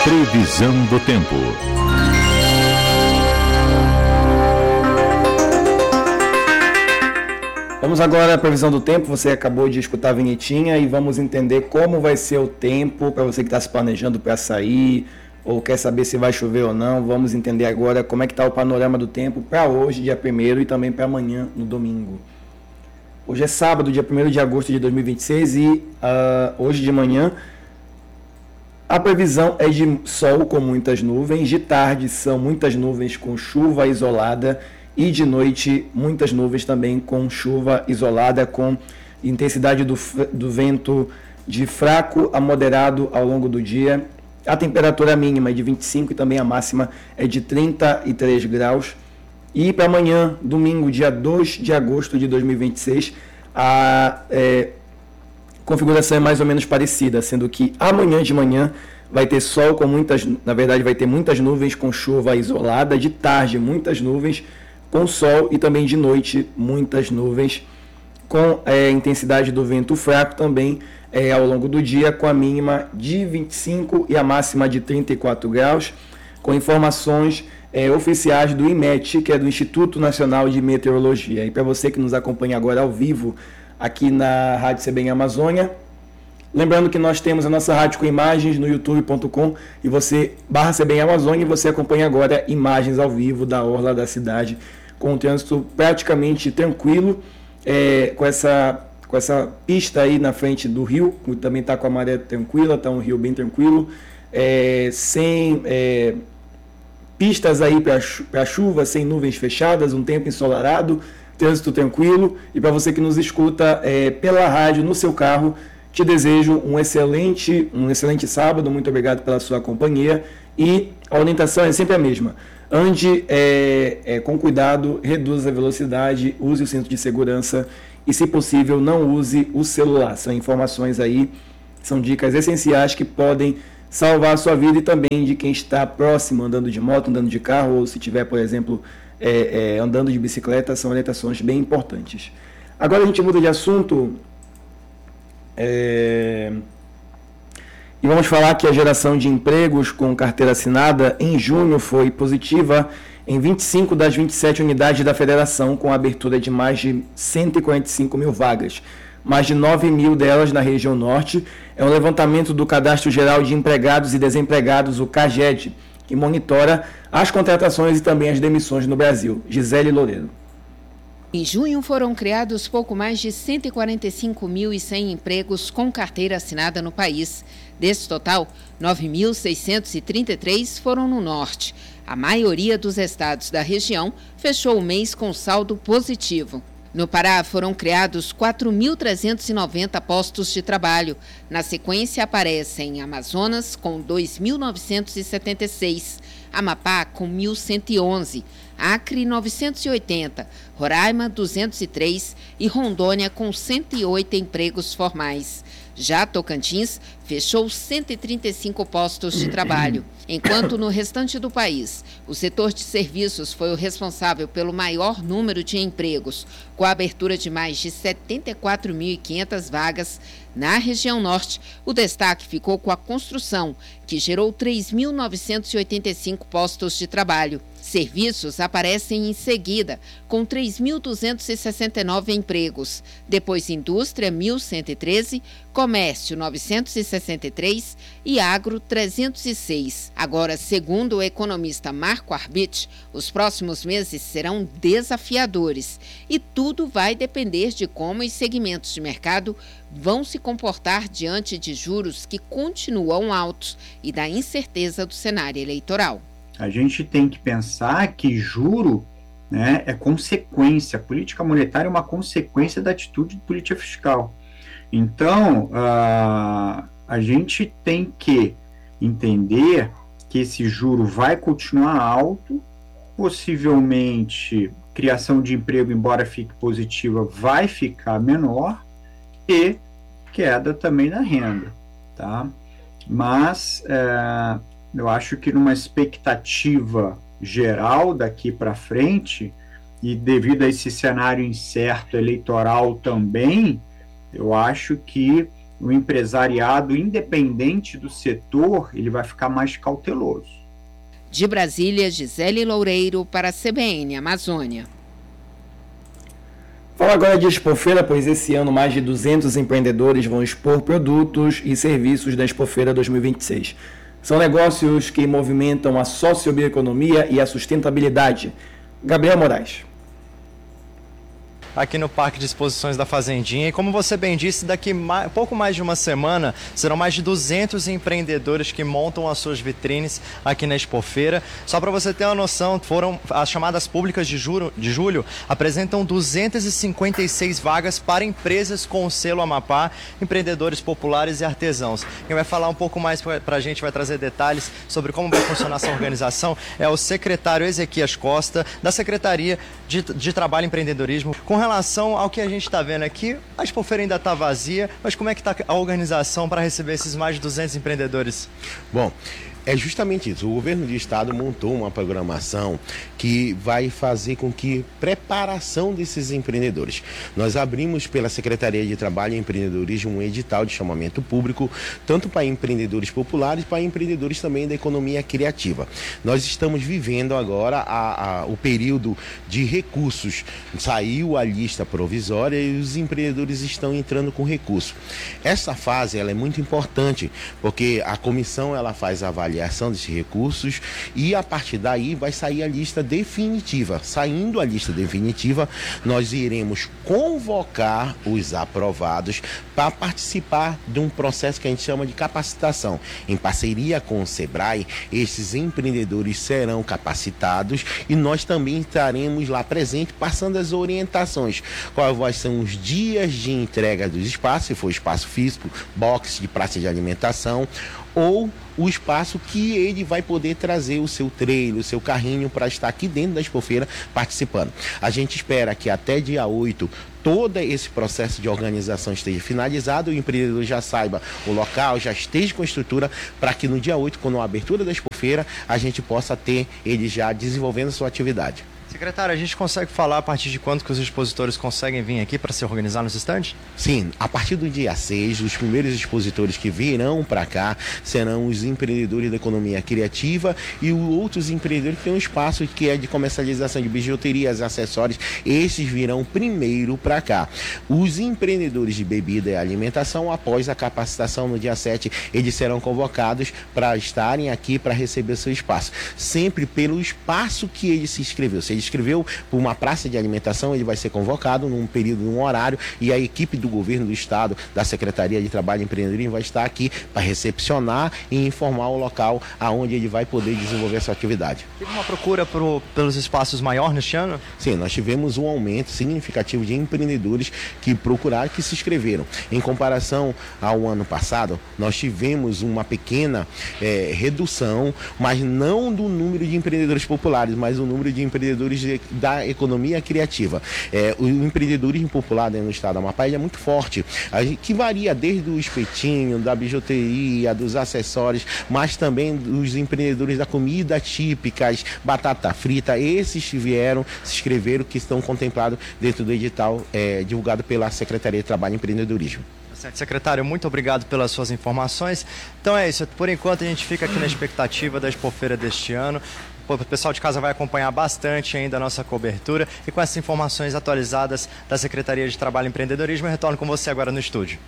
Previsão do tempo. Vamos agora à previsão do tempo. Você acabou de escutar a vinhetinha e vamos entender como vai ser o tempo para você que está se planejando para sair ou quer saber se vai chover ou não. Vamos entender agora como é que está o panorama do tempo para hoje, dia 1º, e também para amanhã, no domingo. Hoje é sábado, dia 1º de agosto de 2026 e hoje de manhã a previsão é de sol com muitas nuvens, de tarde são muitas nuvens com chuva isolada e de noite muitas nuvens também com chuva isolada, com intensidade do vento de fraco a moderado ao longo do dia. A temperatura mínima é de 25 e também a máxima é de 33 graus. E para amanhã, domingo, dia 2 de agosto de 2026, a configuração é mais ou menos parecida, sendo que amanhã de manhã vai ter sol com vai ter muitas nuvens com chuva isolada, de tarde muitas nuvens com sol e também de noite muitas nuvens com intensidade do vento fraco também ao longo do dia, com a mínima de 25 e a máxima de 34 graus, com informações oficiais do IMET, que é do Instituto Nacional de Meteorologia. E para você que nos acompanha agora ao vivo aqui na Rádio CBN Amazônia, lembrando que nós temos a nossa rádio com imagens no youtube.com e você /CBN Amazônia, e você acompanha agora imagens ao vivo da orla da cidade, com o trânsito praticamente tranquilo, com essa pista aí na frente do rio, que também está com a maré tranquila, está um rio bem tranquilo, sem pistas aí para chuva, sem nuvens fechadas, um tempo ensolarado, trânsito tranquilo. E para você que nos escuta pela rádio no seu carro, te desejo um excelente sábado. Muito obrigado pela sua companhia, e a orientação é sempre a mesma: ande com cuidado, reduza a velocidade, use o cinto de segurança e, se possível, não use o celular. São informações aí, são dicas essenciais que podem salvar a sua vida e também de quem está próximo, andando de moto, andando de carro, ou se tiver, por exemplo, andando de bicicleta. São orientações bem importantes. Agora a gente muda de assunto e vamos falar que a geração de empregos com carteira assinada em junho foi positiva em 25 das 27 unidades da federação, com a abertura de mais de 145 mil vagas. Mais de 9 mil delas na região norte. É um levantamento do Cadastro Geral de Empregados e Desempregados, o CAGED, que monitora as contratações e também as demissões no Brasil. Gisele Loureiro. Em junho foram criados pouco mais de 145.100 empregos com carteira assinada no país. Desse total, 9.633 foram no norte. A maioria dos estados da região fechou o mês com saldo positivo. No Pará, foram criados 4.390 postos de trabalho. Na sequência, aparecem Amazonas, com 2.976, Amapá, com 1.111, Acre, 980, Roraima, 203 e Rondônia, com 108 empregos formais. Já Tocantins fechou 135 postos de trabalho, enquanto no restante do país, o setor de serviços foi o responsável pelo maior número de empregos, com a abertura de mais de 74.500 vagas. Na região norte, o destaque ficou com a construção, que gerou 3.985 postos de trabalho. Serviços aparecem em seguida, com 3.269 empregos. Depois indústria, 1.113, comércio, 963 e agro, 306. Agora, segundo o economista Marco Arbit, os próximos meses serão desafiadores e tudo vai depender de como os segmentos de mercado vão se comportar diante de juros que continuam altos e da incerteza do cenário eleitoral. A gente tem que pensar que juro, né, é consequência. A política monetária é uma consequência da atitude de política fiscal. Então, a gente tem que entender que esse juro vai continuar alto, possivelmente criação de emprego, embora fique positiva, vai ficar menor, e queda também na renda, tá? Mas eu acho que numa expectativa geral daqui para frente, e devido a esse cenário incerto eleitoral também, eu acho que o empresariado, independente do setor, ele vai ficar mais cauteloso. De Brasília, Gisele Loureiro para a CBN Amazônia. Fala agora de Expofeira, pois esse ano mais de 200 empreendedores vão expor produtos e serviços da Expofeira 2026. São negócios que movimentam a sociobioeconomia e a sustentabilidade. Gabriel Moraes. Aqui no Parque de Exposições da Fazendinha. E como você bem disse, daqui pouco mais de uma semana serão mais de 200 empreendedores que montam as suas vitrines aqui na Expofeira. Só para você ter uma noção, foram as chamadas públicas de julho apresentam 256 vagas para empresas com o selo Amapá, empreendedores populares e artesãos. Quem vai falar um pouco mais para a gente, vai trazer detalhes sobre como vai funcionar essa organização, é o secretário Ezequias Costa, da Secretaria de Trabalho e Empreendedorismo. Com relação ao que a gente está vendo aqui, a Expofeira ainda está vazia, mas como é que está a organização para receber esses mais de 200 empreendedores? Bom, é justamente isso. O governo do estado montou uma programação que vai fazer com que preparação desses empreendedores. Nós abrimos pela Secretaria de Trabalho e Empreendedorismo um edital de chamamento público, tanto para empreendedores populares, para empreendedores também da economia criativa. Nós estamos vivendo agora o período de recursos. Saiu a lista provisória e os empreendedores estão entrando com recurso. Essa fase ela é muito importante, porque a comissão ela faz a avaliação desses recursos e a partir daí vai sair a lista definitiva. Saindo a lista definitiva, nós iremos convocar os aprovados para participar de um processo que a gente chama de capacitação. Em parceria com o Sebrae, esses empreendedores serão capacitados e nós também estaremos lá presentes passando as orientações. Quais são os dias de entrega dos espaços, se for espaço físico, box de praça de alimentação, ou o espaço que ele vai poder trazer o seu trailer, o seu carrinho para estar aqui dentro da Expofeira participando. A gente espera que até dia 8 todo esse processo de organização esteja finalizado, o empreendedor já saiba o local, já esteja com a estrutura, para que no dia 8, quando a abertura da Expofeira, a gente possa ter ele já desenvolvendo a sua atividade. Secretário, a gente consegue falar a partir de quando que os expositores conseguem vir aqui para se organizar nos estandes? Sim, a partir do dia 6, os primeiros expositores que virão para cá serão os empreendedores da economia criativa e outros empreendedores que têm um espaço que é de comercialização de bijuterias, acessórios, esses virão primeiro para cá. Os empreendedores de bebida e alimentação, após a capacitação no dia 7, eles serão convocados para estarem aqui para receber seu espaço, sempre pelo espaço que ele se inscreveu. Se ele inscreveu por uma praça de alimentação, ele vai ser convocado num período, num horário, e a equipe do governo do estado, da Secretaria de Trabalho e Empreendedorismo, vai estar aqui para recepcionar e informar o local aonde ele vai poder desenvolver a sua atividade. Teve uma procura pelos espaços maior neste ano? Sim, nós tivemos um aumento significativo de empreendedores que procuraram, que se inscreveram. Em comparação ao ano passado, nós tivemos uma pequena redução, mas não do número de empreendedores populares, mas o número de empreendedores da economia criativa. O empreendedorismo popular no estado do Amapá é muito forte, que varia desde o espetinho, da bijuteria, dos acessórios, mas também dos empreendedores da comida típicas, batata frita. Esses vieram, se inscreveram, que estão contemplados dentro do edital divulgado pela Secretaria de Trabalho e Empreendedorismo. Secretário, muito obrigado pelas suas informações. Então é isso, por enquanto a gente fica aqui na expectativa da Expofeira deste ano. O pessoal de casa vai acompanhar bastante ainda a nossa cobertura e com essas informações atualizadas da Secretaria de Trabalho e Empreendedorismo, eu retorno com você agora no estúdio.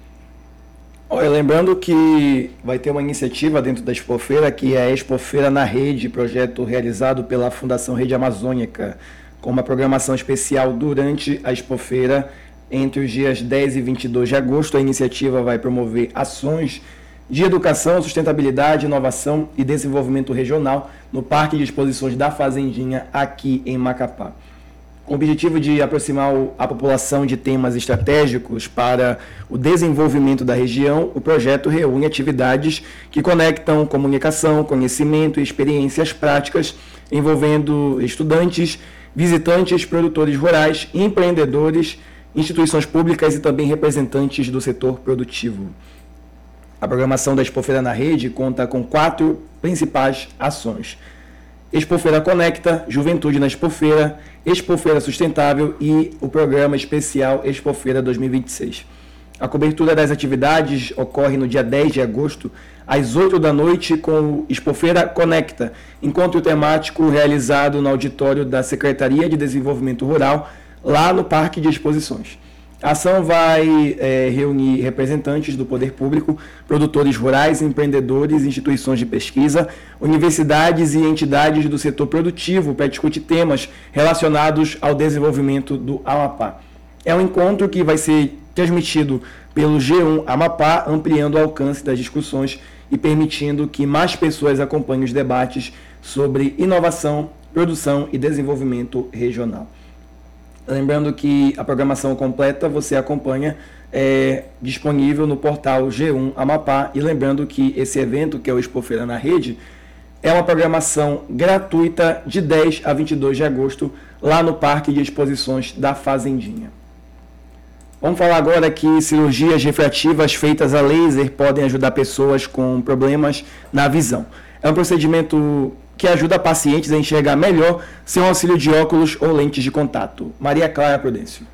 Olha, lembrando que vai ter uma iniciativa dentro da Expofeira, que é a Expofeira na Rede, projeto realizado pela Fundação Rede Amazônica, com uma programação especial durante a Expofeira, entre os dias 10 e 22 de agosto. A iniciativa vai promover ações de educação, sustentabilidade, inovação e desenvolvimento regional no Parque de Exposições da Fazendinha, aqui em Macapá. Com o objetivo de aproximar a população de temas estratégicos para o desenvolvimento da região, o projeto reúne atividades que conectam comunicação, conhecimento e experiências práticas envolvendo estudantes, visitantes, produtores rurais, empreendedores, instituições públicas e também representantes do setor produtivo. A programação da Expofeira na Rede conta com 4 principais ações: Expofeira Conecta, Juventude na Expofeira, Expofeira Sustentável e o programa especial Expofeira 2026. A cobertura das atividades ocorre no dia 10 de agosto, às 8 da noite, com o Expofeira Conecta, encontro temático realizado no auditório da Secretaria de Desenvolvimento Rural, lá no Parque de Exposições. A ação vai reunir representantes do poder público, produtores rurais, empreendedores, instituições de pesquisa, universidades e entidades do setor produtivo para discutir temas relacionados ao desenvolvimento do Amapá. É um encontro que vai ser transmitido pelo G1 Amapá, ampliando o alcance das discussões e permitindo que mais pessoas acompanhem os debates sobre inovação, produção e desenvolvimento regional. Lembrando que a programação completa você acompanha disponível no portal G1 Amapá, e lembrando que esse evento, que é o Expofeira na Rede, é uma programação gratuita de 10 a 22 de agosto, lá no Parque de Exposições da Fazendinha. Vamos falar agora que cirurgias refrativas feitas a laser podem ajudar pessoas com problemas na visão. É um procedimento que ajuda pacientes a enxergar melhor sem o auxílio de óculos ou lentes de contato. Maria Clara Prudêncio.